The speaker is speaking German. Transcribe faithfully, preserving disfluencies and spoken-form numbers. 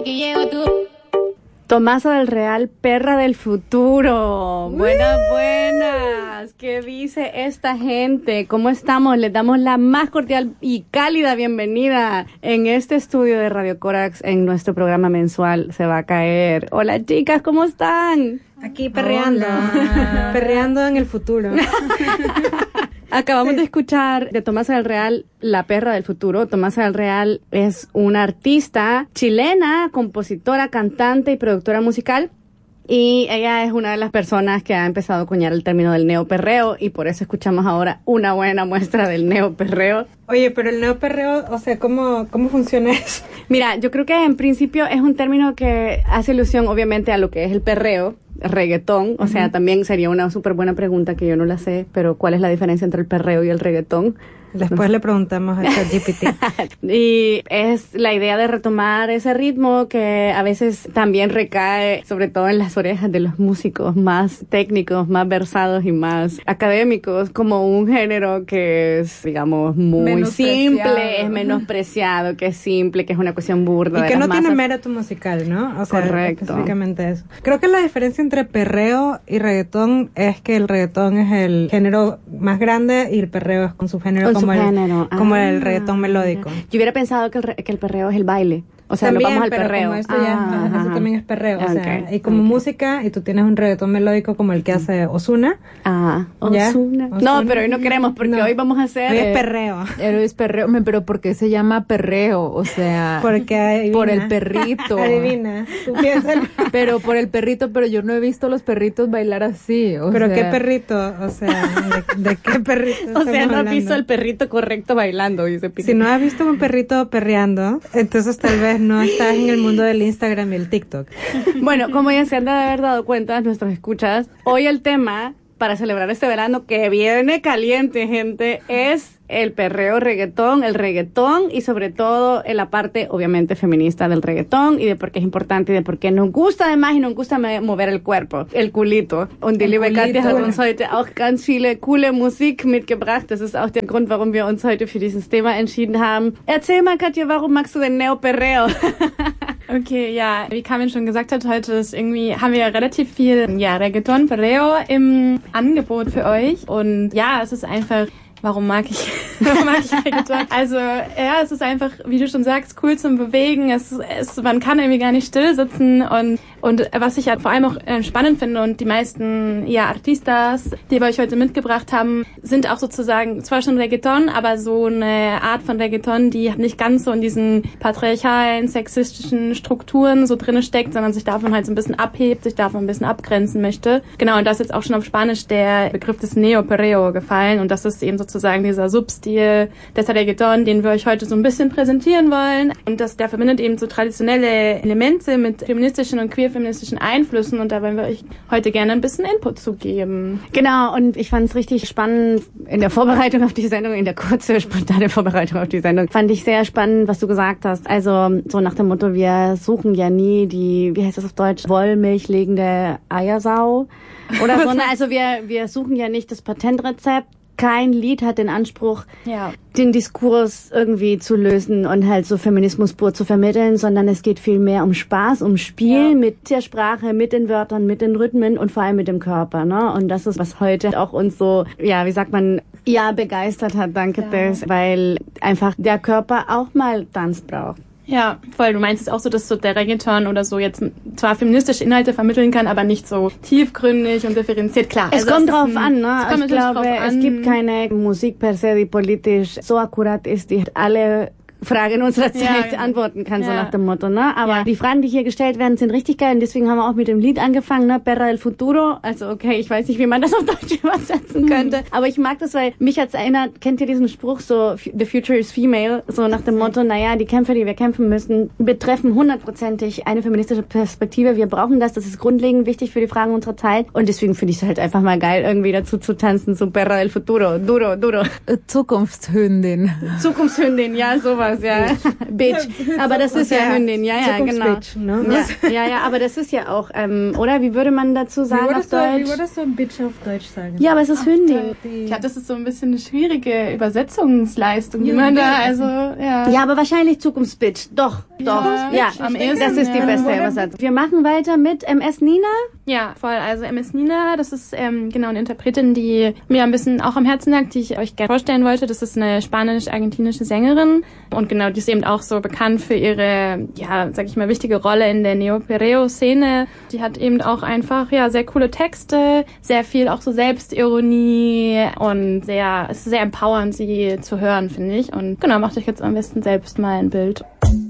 aquí llego tú. Tomasa del Real, perra del futuro. Buenas, buenas. ¿Qué dice esta gente? ¿Cómo estamos? Les damos la más cordial y cálida bienvenida en este estudio de Radio Corax en nuestro programa mensual Se va a caer. Hola chicas, ¿cómo están? Aquí perreando. Hola. Perreando en el futuro. Acabamos de escuchar de Tomasa del Real, la perra del futuro. Tomasa del Real es una artista chilena, compositora, cantante y productora musical. Y ella es una de las personas que ha empezado a acuñar el término del neoperreo y por eso escuchamos ahora una buena muestra del neoperreo. Oye, pero el neoperreo, o sea, ¿cómo, cómo funciona eso? Mira, yo creo que en principio es un término que hace alusión obviamente a lo que es el perreo, reggaetón, o uh-huh. sea, también sería una súper buena pregunta que yo no la sé, pero ¿cuál es la diferencia entre el perreo y el reggaetón? Después no sé. Le preguntamos a ChatGPT. Y es la idea de retomar ese ritmo que a veces también recae, sobre todo en las orejas de los músicos más técnicos, más versados y más académicos, como un género que es, digamos, muy simple, es menospreciado, que es simple, que es una cuestión burda. Y de que las no tiene masas. mérito musical, ¿no? O sea, correcto. Específicamente eso. Creo que la diferencia entre perreo y reggaetón es que el reggaetón es el género más grande y el perreo es con su género Con como, su el, género. como ah, el reggaetón melódico. Yo hubiera pensado que el, re- que el perreo es el baile. O sea, también, nos vamos al pero perreo. Como esto ya, ah, eso ajá. también es perreo. O sea, Okay, y como okay. música, y tú tienes un reggaetón melódico como el que hace Ozuna. Ah, ¿Ya? Ozuna. Ozuna. No, pero hoy no queremos porque No. hoy vamos a hacer... Hoy es Eh, perreo. Eres perreo, me- pero ¿por qué se llama perreo? O sea, Porque adivina. por el perrito. Adivina. Tú piensas. Pero por el perrito, pero yo no he visto los perritos bailar así. O Pero sea, qué perrito, o sea, ¿de, de qué perrito O sea, estamos no has hablando? visto al perrito correcto bailando, dice Piqui. Si no has visto un perrito perreando, entonces tal vez no estás en el mundo del Instagram y el TikTok. Bueno, como ya se han de haber dado cuenta nuestros escuchas, hoy el tema para celebrar este verano que viene caliente, gente, es el perreo reggaetón, el reggaetón y sobre todo en la parte obviamente feminista del reggaetón y de por qué es importante y de por qué nos gusta además y nos gusta me- mover el cuerpo, el culito. Und die liebe Katja hat uns heute auch ganz viele coole Musik mitgebracht. Das ist auch der Grund, warum wir uns heute für dieses Thema entschieden haben. Erzähl mal, Katja, warum magst du den Neoperreo? Okay, ja, wie Carmen schon gesagt hat, heute ist irgendwie, haben wir ja relativ viel, ja, Reggaeton, Perreo im Angebot für euch. Und ja, es ist einfach, warum mag ich, warum mag ich Reggaeton? Also, ja, es ist einfach, wie du schon sagst, cool zum Bewegen. Es, es, man kann irgendwie gar nicht still sitzen und, und was ich halt vor allem auch äh, spannend finde und die meisten, ja, Artistas, die wir euch heute mitgebracht haben, sind auch sozusagen zwar schon Reggaeton, aber so eine Art von Reggaeton, die nicht ganz so in diesen patriarchalen, sexistischen Strukturen so drinne steckt, sondern sich davon halt so ein bisschen abhebt, sich davon ein bisschen abgrenzen möchte. Genau, und da ist jetzt auch schon auf Spanisch der Begriff des Neo-Perreo gefallen und das ist eben sozusagen dieser Substil des Reggaeton, den wir euch heute so ein bisschen präsentieren wollen. Und das, der verbindet eben so traditionelle Elemente mit feministischen und queer-feministischen Einflüssen und da wollen wir euch heute gerne ein bisschen Input zu geben. Genau, und ich fand es richtig spannend in der Vorbereitung auf die Sendung, in der kurzen, spontane Vorbereitung auf die Sendung, fand ich sehr spannend, was du gesagt hast. Also so nach dem Motto, wir suchen ja nie die, wie heißt das auf Deutsch, wollmilchlegende Eiersau oder so. Ne? Also wir, wir suchen ja nicht das Patentrezept. Kein Lied hat den Anspruch, Ja. den Diskurs irgendwie zu lösen und halt so Feminismus pur zu vermitteln, sondern es geht viel mehr um Spaß, um Spiel Ja. mit der Sprache, mit den Wörtern, mit den Rhythmen und vor allem mit dem Körper, ne? Und das ist, was heute auch uns so, ja, wie sagt man, ja, begeistert hat, danke Ja. Tess, weil einfach der Körper auch mal Tanz braucht. Ja, voll. Du meinst es auch so, dass so der Reggaeton oder so jetzt zwar feministische Inhalte vermitteln kann, aber nicht so tiefgründig und differenziert. Klar. Es also kommt ist drauf ein, an, ne? Es kommt Ich natürlich glaube, drauf an. es gibt keine Musik per se, die politisch so akkurat ist, die alle Fragen unserer Zeit Ja, genau. antworten kann, so Ja. nach dem Motto, ne? Aber Ja. die Fragen, die hier gestellt werden, sind richtig geil und deswegen haben wir auch mit dem Lied angefangen, ne? Perra del Futuro. Also okay, ich weiß nicht, wie man das auf Deutsch übersetzen könnte, mhm. aber ich mag das, weil mich hat's erinnert, kennt ihr diesen Spruch so, the future is female, so nach dem Motto, naja, die Kämpfe, die wir kämpfen müssen, betreffen hundertprozentig eine feministische Perspektive. Wir brauchen das, das ist grundlegend wichtig für die Fragen unserer Zeit und deswegen finde ich es halt einfach mal geil, irgendwie dazu zu tanzen, so Perra del Futuro, duro, duro. Zukunftshündin. Zukunftshündin, ja, sowas. sowas, ja. Bitch. Aber das ist ja Hündin, ja, ja, genau. Bitch, ne? Ja, ja, ja, aber das ist ja auch, ähm, oder? Wie würde man dazu sagen auf Du, Deutsch? wie würdest du Bitch auf Deutsch sagen? Ja, aber es ist Hündin. Ich glaube, das ist so ein bisschen eine schwierige Übersetzungsleistung, die man da, also, ja. Ja, aber wahrscheinlich Zukunftsbitch. Doch, doch. Ja, am ehesten, das ist die ja. beste Übersetzung. Wir machen weiter mit M S Nina. Ja, voll. Also M S Nina, das ist ähm, genau eine Interpretin, die mir ein bisschen auch am Herzen lag, die ich euch gerne vorstellen wollte. Das ist eine spanisch-argentinische Sängerin und genau, die ist eben auch so bekannt für ihre, ja, sag ich mal, wichtige Rolle in der Neo-Perreo-Szene. Die hat eben auch einfach, ja, sehr coole Texte, sehr viel auch so Selbstironie und sehr, es ist sehr empowernd, sie zu hören, finde ich. Und genau, macht euch jetzt am besten selbst mal ein Bild.